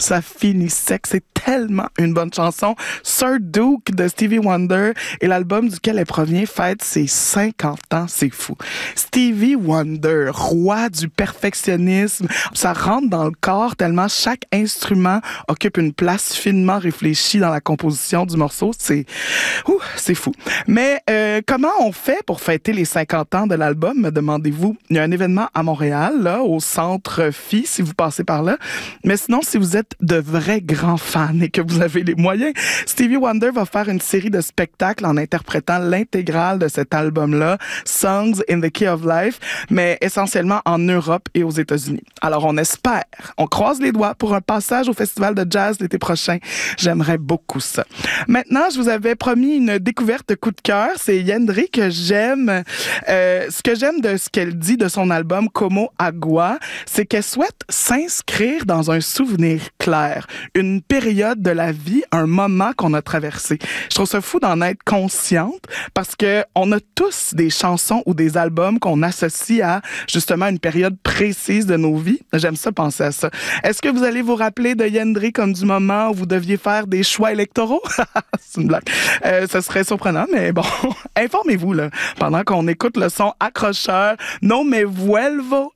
ça finit sec. C'est tellement une bonne chanson. Sir Duke de Stevie Wonder et l'album duquel elle provient fête ses 50 ans. C'est fou. Stevie Wonder, roi du perfectionnisme. Ça rentre dans le corps tellement chaque instrument occupe une place finement réfléchie dans la composition du morceau. C'est fou. Mais comment on fait pour fêter les 50 ans de l'album, me demandez-vous? Il y a un événement à Montréal, là, au Centre Phi, si vous passez par là. Mais sinon, si vous êtes de vrais grands fans et que vous avez les moyens, Stevie Wonder va faire une série de spectacles en interprétant l'intégrale de cet album-là, Songs in the Key of Life, mais essentiellement en Europe et aux États-Unis. Alors, on croise les doigts pour un passage au Festival de jazz l'été prochain. J'aimerais beaucoup ça. Maintenant, je vous avais promis une découverte coup de cœur. C'est Yendri que j'aime. Ce que j'aime de ce qu'elle dit de son album Como Agua, c'est qu'elle souhaite s'inscrire dans un souvenir clair, une période de la vie, un moment qu'on a traversé. Je trouve ça fou d'en être consciente parce que on a tous des chansons ou des albums qu'on associe à justement une période précise de nos vies. J'aime ça penser à ça. Est-ce que vous allez vous rappeler de Yendri comme du moment où vous deviez faire des choix électoraux? C'est une blague. Ça serait surprenant, mais bon, informez-vous là, pendant qu'on écoute le son accrocheur No me vuelvo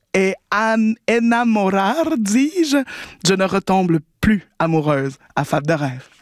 enamorar, dis-je. Je ne retombe plus amoureuse à Fab de rêve.